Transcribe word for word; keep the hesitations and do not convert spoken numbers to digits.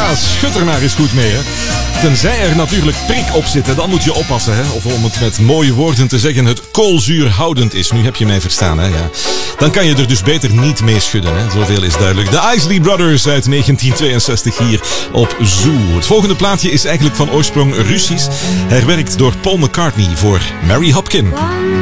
Ja, schud er maar eens goed mee, hè. Tenzij er natuurlijk prik op zit, hè, dan moet je oppassen, hè. Of om het met mooie woorden te zeggen, het koolzuurhoudend is. Nu heb je mij verstaan, hè. Ja. Dan kan je er dus beter niet mee schudden, hè. Zoveel is duidelijk. De Isley Brothers uit negentien tweeënzestig hier op Zoo. Het volgende plaatje is eigenlijk van oorsprong Russisch. Herwerkt door Paul McCartney voor Mary Hopkin.